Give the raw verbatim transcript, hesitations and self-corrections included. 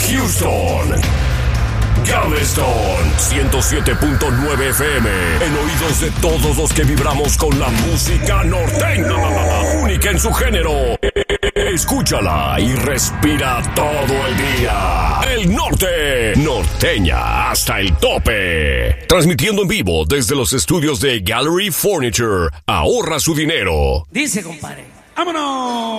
Houston, Galveston, ciento siete punto nueve F M, en oídos de todos los que vibramos con la música norteña, única en su género. Escúchala y respira todo el día. El norte, norteña hasta el tope. Transmitiendo en vivo desde los estudios de Gallery Furniture. Ahorra su dinero. Dice, compadre. ¡Vámonos!